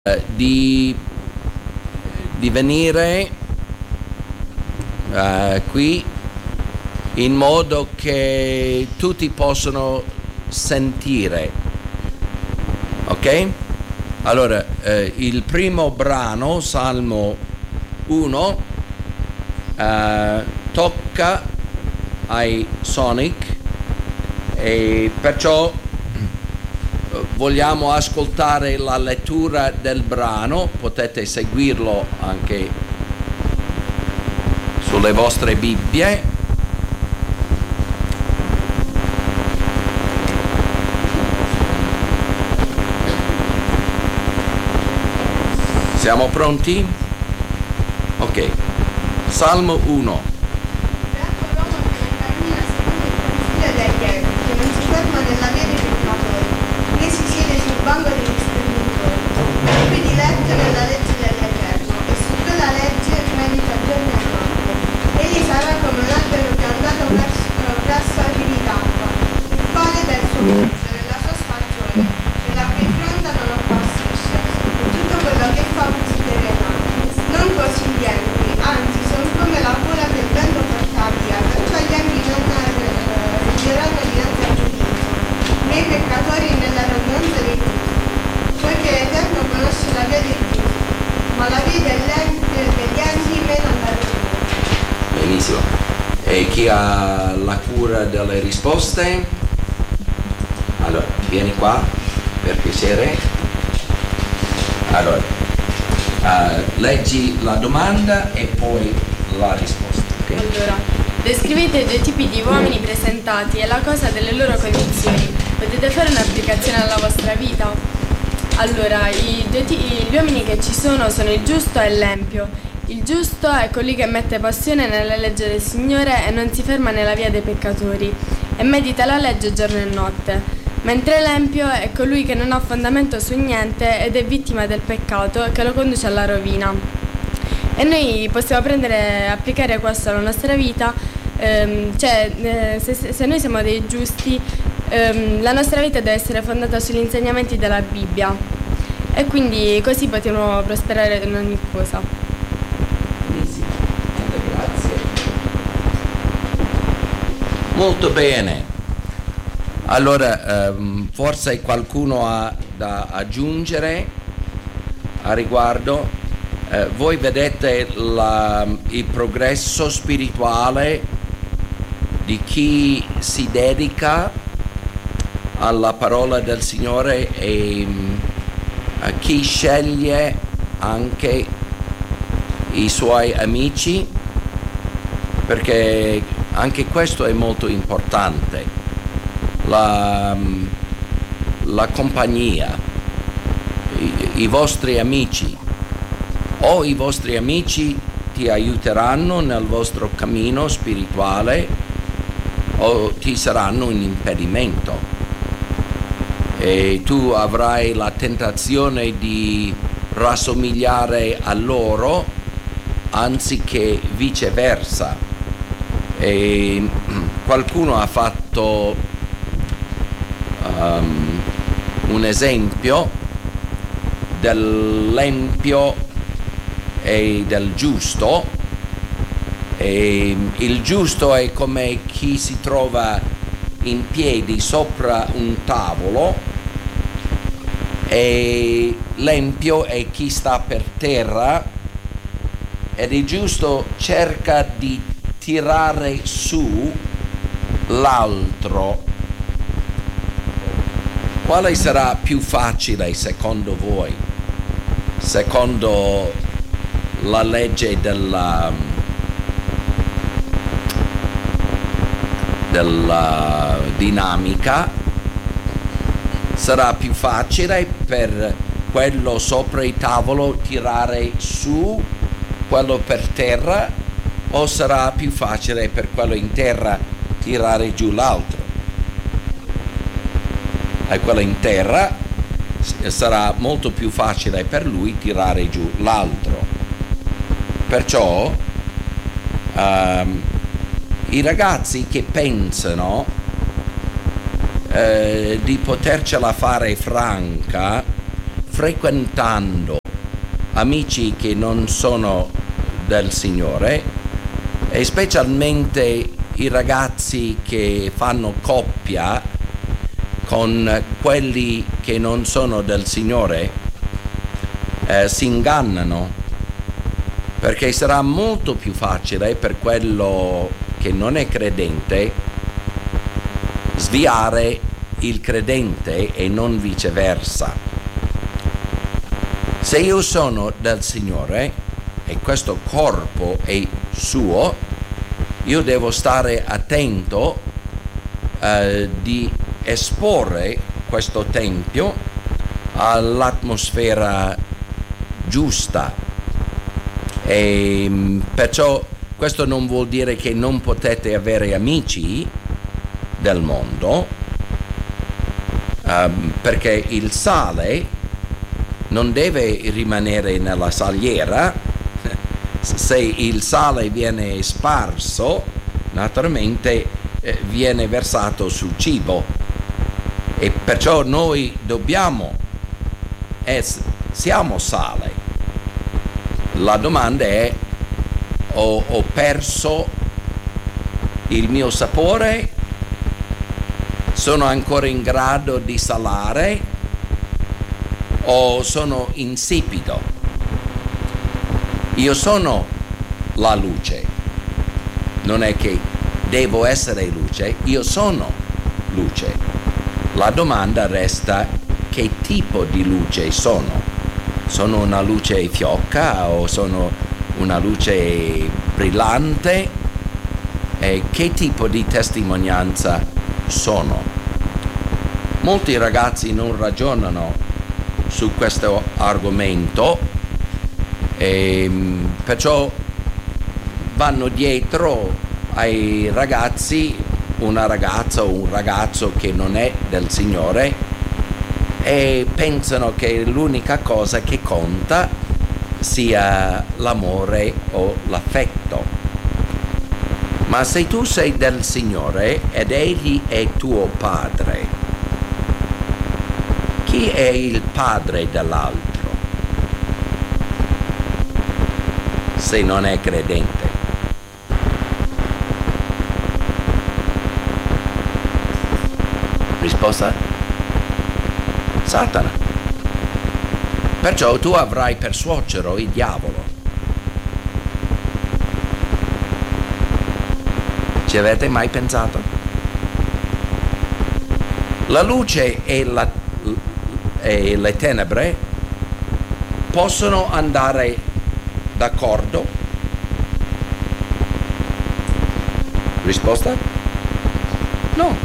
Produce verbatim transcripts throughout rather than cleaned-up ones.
eh, di, di venire eh, qui in modo che tutti possano sentire. Ok? Allora, eh, il primo brano, Salmo uno, eh, tocca ai Sonic e perciò vogliamo ascoltare la lettura del brano. Potete seguirlo anche sulle vostre Bibbie. Siamo pronti? Ok. Salmo uno. Banco degli sprenditori, lui diletto nella legge dell'Eterno e su quella legge medita giorno e notte. Egli sarà come un albero piantato presso a rivi d'acqua, il quale del suo frutto nella sua stagione, e la cui fronda non appassisce, e tutto quello che fa prospererà. Non così gli empi, anzi sono come la gola del vento porta via, perciò gli empi non reggeranno dinanzi al giudizio, né i peccatori nella radunanza dei giusti. Poiché l'Eterno conosce la via dei giusti, ma la via degli empi meno andare. Benissimo. E chi ha la cura delle risposte? Allora, vieni qua, per piacere. Allora, uh, leggi la domanda e poi la risposta. Okay? Allora, descrivete due tipi di uomini presentati e la cosa delle loro condizioni. Potete fare un'applicazione alla vostra vita? Allora, i due t- gli uomini che ci sono sono il giusto e l'empio. Il giusto è colui che mette passione nella legge del Signore e non si ferma nella via dei peccatori e medita la legge giorno e notte, mentre l'empio è colui che non ha fondamento su niente ed è vittima del peccato che lo conduce alla rovina. E noi possiamo prendere e applicare questo alla nostra vita, ehm, cioè eh, se, se noi siamo dei giusti, ehm, la nostra vita deve essere fondata sugli insegnamenti della Bibbia e quindi così potremo prosperare in ogni cosa. Benissimo, grazie. Molto bene. Allora, ehm, forse qualcuno ha da aggiungere a riguardo. Eh, voi vedete la, il progresso spirituale di chi si dedica alla parola del Signore e a chi sceglie anche i suoi amici, perché anche questo è molto importante, la, la compagnia, i, i vostri amici. O i vostri amici ti aiuteranno nel vostro cammino spirituale o ti saranno un impedimento e tu avrai la tentazione di rassomigliare a loro anziché viceversa. E qualcuno ha fatto um, un esempio dell'empio e del giusto, e il giusto è come chi si trova in piedi sopra un tavolo e l'empio è chi sta per terra ed il giusto cerca di tirare su l'altro. Quale sarà più facile secondo voi? Secondo la legge della, della dinamica, sarà più facile per quello sopra il tavolo tirare su quello per terra o sarà più facile per quello in terra tirare giù l'altro? E quello in terra sarà molto più facile per lui tirare giù l'altro. Perciò um, i ragazzi che pensano eh, di potercela fare franca frequentando amici che non sono del Signore, e specialmente i ragazzi che fanno coppia con quelli che non sono del Signore, eh, si ingannano, perché sarà molto più facile per quello che non è credente sviare il credente e non viceversa. Se io sono del Signore e questo corpo è suo, io devo stare attento eh, di esporre questo tempio all'atmosfera giusta. E perciò questo non vuol dire che non potete avere amici del mondo, um, perché il sale non deve rimanere nella saliera. Se il sale viene sparso, naturalmente eh, viene versato sul cibo, e perciò noi dobbiamo essere, siamo sale. La domanda è: ho, ho perso il mio sapore? Sono ancora in grado di salare o sono insipido? Io sono la luce, non è che devo essere luce, io sono luce. La domanda resta: che tipo di luce sono? Sono una luce fiocca o sono una luce brillante? E che tipo di testimonianza sono? Molti ragazzi non ragionano su questo argomento e perciò vanno dietro ai ragazzi, una ragazza o un ragazzo che non è del Signore, e pensano che l'unica cosa che conta sia l'amore o l'affetto. Ma se tu sei del Signore ed Egli è tuo padre, chi è il padre dell'altro se non è credente? Risposta? Satana. Perciò tu avrai per suocero il diavolo. Ci avete mai pensato? La luce e, la, e le tenebre possono andare d'accordo? Risposta? No.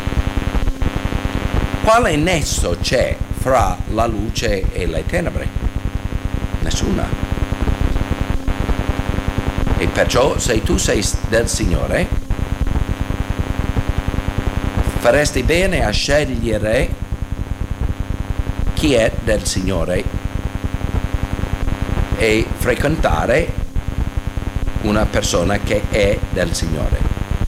Quale nesso c'è fra la luce e le tenebre? Nessuna. E perciò se tu sei del Signore, faresti bene a scegliere chi è del Signore e frequentare una persona che è del Signore.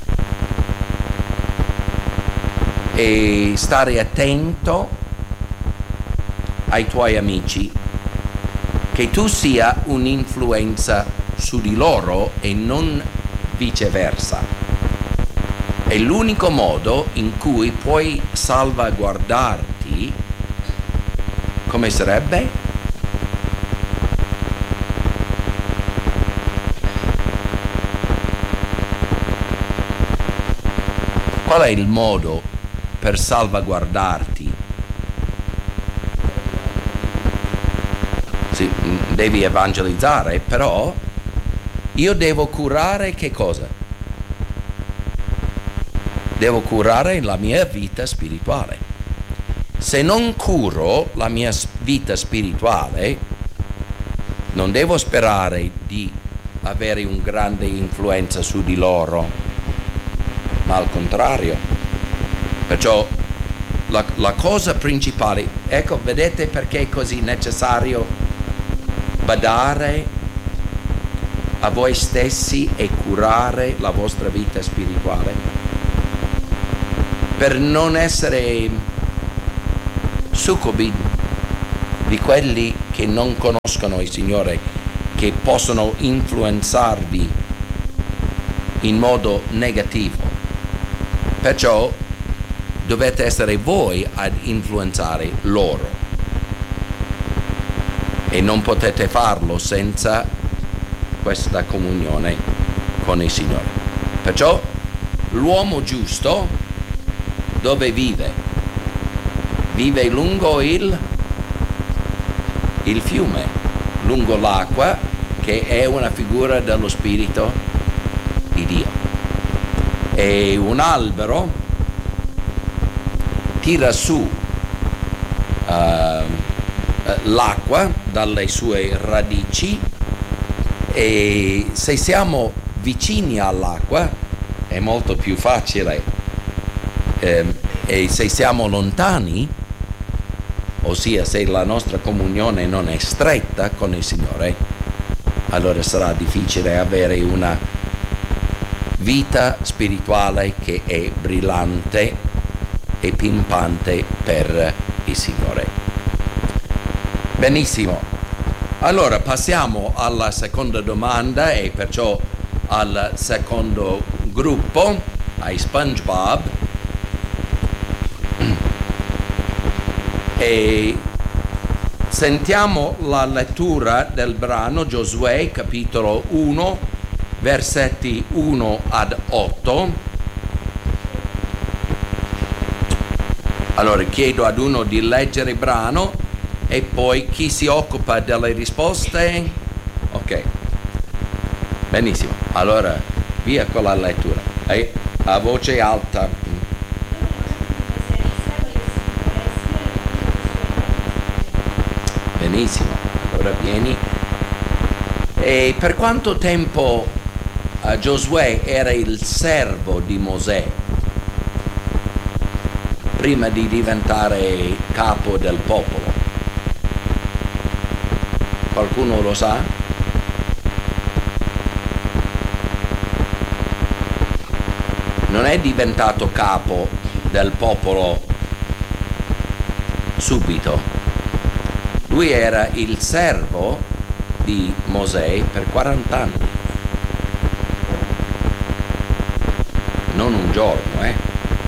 E stare attento ai tuoi amici, che tu sia un'influenza su di loro e non viceversa. È l'unico modo in cui puoi salvaguardarti. Come sarebbe? Qual è il modo per salvaguardarti? Sì, devi evangelizzare, però io devo curare che cosa? Devo curare la mia vita spirituale. Se non curo la mia vita spirituale, non devo sperare di avere un grande influenza su di loro, ma al contrario. Perciò la, la cosa principale, ecco, vedete perché è così necessario badare a voi stessi e curare la vostra vita spirituale, per non essere succubi di quelli che non conoscono il Signore, che possono influenzarvi in modo negativo. Perciò dovete essere voi ad influenzare loro e non potete farlo senza questa comunione con il Signore. Perciò l'uomo giusto dove vive? Vive lungo il, il fiume, lungo l'acqua, che è una figura dello Spirito di Dio. E un albero tira su uh, l'acqua dalle sue radici, e se siamo vicini all'acqua è molto più facile, eh, e se siamo lontani, ossia se la nostra comunione non è stretta con il Signore, allora sarà difficile avere una vita spirituale che è brillante e pimpante per il Signore. Benissimo. Allora passiamo alla seconda domanda e perciò al secondo gruppo, ai SpongeBob. E sentiamo la lettura del brano Giosuè capitolo uno, versetti uno ad otto. Allora chiedo ad uno di leggere il brano e poi chi si occupa delle risposte? Ok, benissimo. Allora via con la lettura e a voce alta. Benissimo, allora vieni. E per quanto tempo uh, Giosuè era il servo di Mosè prima di diventare capo del popolo? Qualcuno lo sa? Non è diventato capo del popolo subito. Lui era il servo di Mosè per quaranta anni. Non un giorno, eh?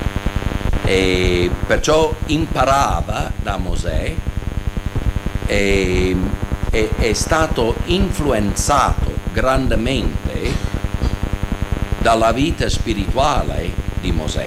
E perciò imparava da Mosè e è, è stato influenzato grandemente dalla vita spirituale di Mosè.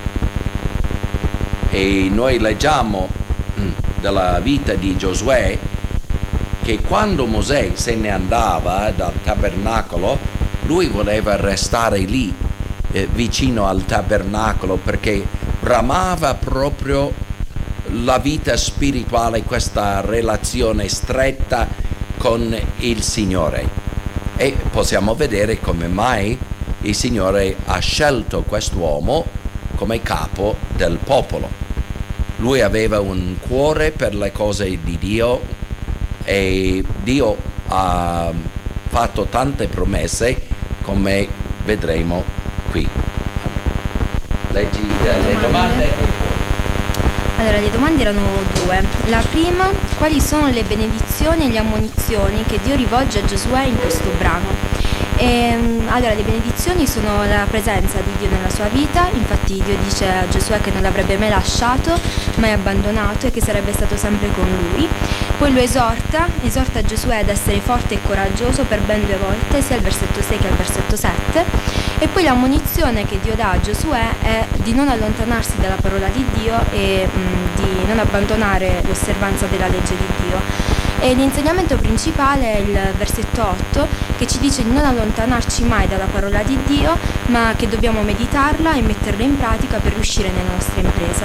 E noi leggiamo della vita di Giosuè che quando Mosè se ne andava dal tabernacolo, lui voleva restare lì eh, vicino al tabernacolo, perché bramava proprio la vita spirituale, questa relazione stretta con il Signore. E possiamo vedere come mai il Signore ha scelto quest'uomo come capo del popolo. Lui aveva un cuore per le cose di Dio e Dio ha fatto tante promesse, come vedremo qui. Leggi le domande. Allora, le domande erano due. La prima, quali sono le benedizioni e le ammonizioni che Dio rivolge a Giosuè in questo brano? E, allora, le benedizioni sono la presenza di Dio nella sua vita. Infatti Dio dice a Giosuè che non l'avrebbe mai lasciato, mai abbandonato, e che sarebbe stato sempre con lui. Poi lo esorta, esorta Giosuè ad essere forte e coraggioso per ben due volte, sia al versetto sei che al versetto sette. E poi l'ammonizione che Dio dà a Giosuè è di non allontanarsi dalla parola di Dio e mh, di non abbandonare l'osservanza della legge di Dio. E l'insegnamento principale è il versetto otto, che ci dice di non allontanarci mai dalla parola di Dio, ma che dobbiamo meditarla e metterla in pratica per riuscire nelle nostre imprese.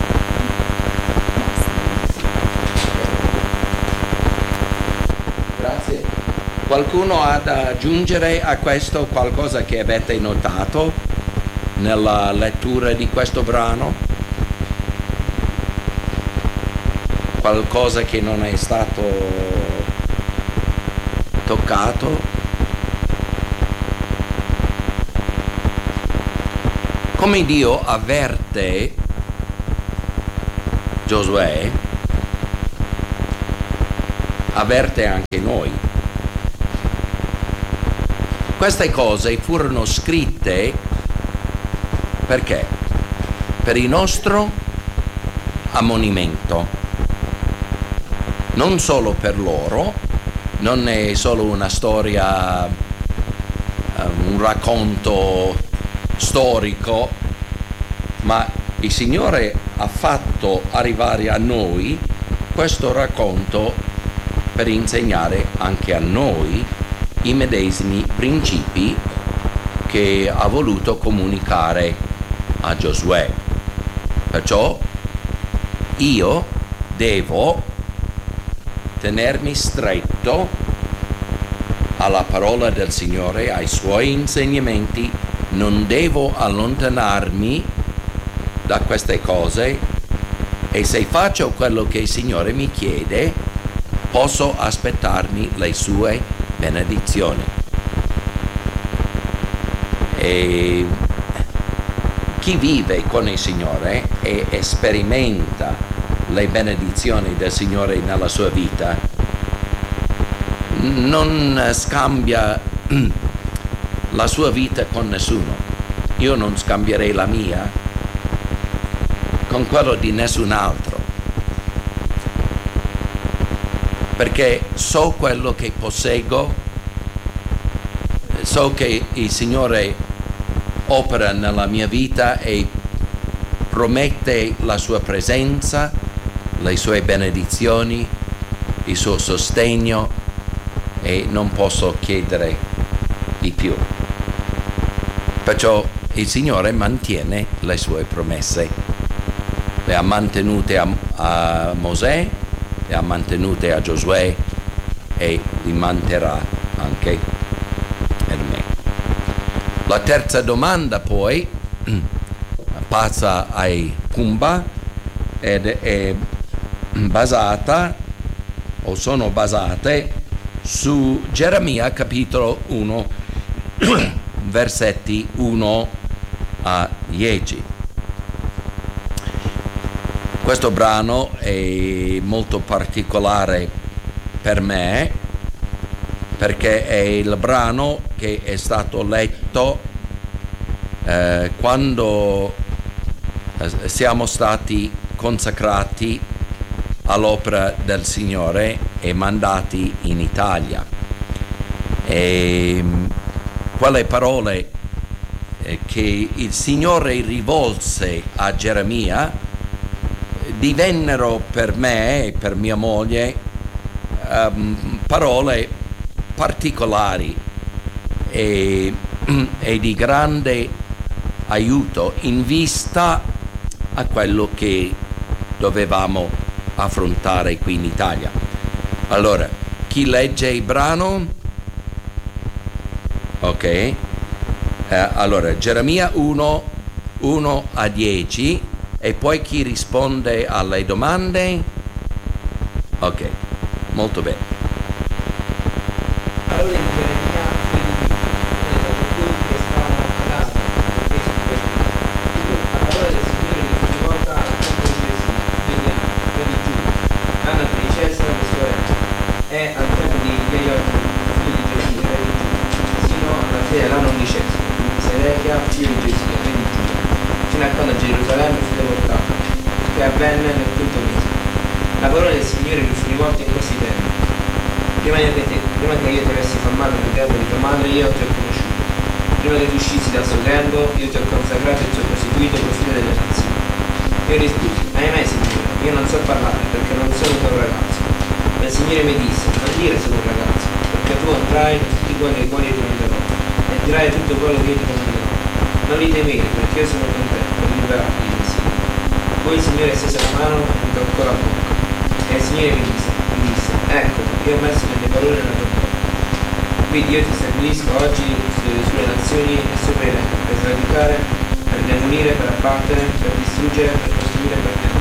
Grazie. Qualcuno ha da aggiungere a questo qualcosa che avete notato nella lettura di questo brano? Qualcosa che non è stato toccato? Come Dio avverte Giosuè avverte anche noi. Queste cose furono scritte perché? Per il nostro ammonimento, non solo per loro, non è solo una storia, un racconto storico, ma il Signore ha fatto arrivare a noi questo racconto per insegnare anche a noi i medesimi principi che ha voluto comunicare a Giosuè. Perciò io devo tenermi stretto alla parola del Signore, ai suoi insegnamenti, non devo allontanarmi da queste cose, e se faccio quello che il Signore mi chiede, posso aspettarmi le sue benedizioni. E chi vive con il Signore e sperimenta le benedizioni del Signore nella sua vita non scambia la sua vita con nessuno. Io non scambierei la mia con quello di nessun altro, perché so quello che posseggo, so che il Signore opera nella mia vita e promette la sua presenza, le sue benedizioni, il suo sostegno, e non posso chiedere di più. Perciò il Signore mantiene le sue promesse. Le ha mantenute a, a Mosè, le ha mantenute a Giosuè e li manterrà anche per me. La terza domanda poi passa ai Pumba ed è basata o sono basate su Geremia capitolo uno versetti uno a dieci. Questo brano è molto particolare per me perché è il brano che è stato letto eh, quando eh, siamo stati consacrati all'opera del Signore e mandati in Italia. E quelle parole eh, che il Signore rivolse a Geremia divennero per me e per mia moglie um, parole particolari e, e di grande aiuto in vista a quello che dovevamo affrontare qui in Italia. Allora, chi legge il brano? Ok. Eh, allora, Geremia uno, uno a dieci, e poi chi risponde alle domande? Ok, molto bene. Parole di Geremia che stavano parlando, la parola del Signore che fu rivolta al popolo di Israele, quindi giù, Anna Tricesa, e al tempo di Gaiot, figlio di Gesia, re di Giuda, sino alla fine dell'anno undicesimo, quindi Sedechia, figlio di Gesia, re di Giuda, fino a quando Gerusalemme fu deportata, che avvenne nel quinto mese. La parola del Signore mi fu rivolta in questi termini: prima che te, prima che io ti avessi formato nel grembo di tua madre, io ti ho conosciuto. Prima che tu uscissi dal suo grembo, io ti ho consacrato e ti ho costituito profilo delle nazioni. Io risposi: ahimè, Signore, io non so parlare perché non sono un tuo ragazzo. Ma il Signore mi disse: non dire sono un ragazzo, perché tu andrai in tutti quelli ai quali io ti manderò, e dirai tutto quello che io ti comanderò. Non li temere, perché io sono con te, per liberarti di Messia. Poi il Signore stese la mano e mi toccò la bocca. E il Signore mi disse, mi disse, ecco, io ho messo le mie parole nella tua bocca. Quindi io ti stabilisco oggi sulle nazioni e sopra i re, per sradicare, per demolire, per abbattere, per distruggere, per costruire per te.